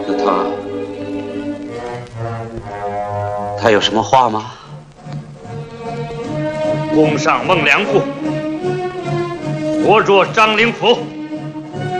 他有什么话吗？ 攻上孟良部，活捉张灵甫。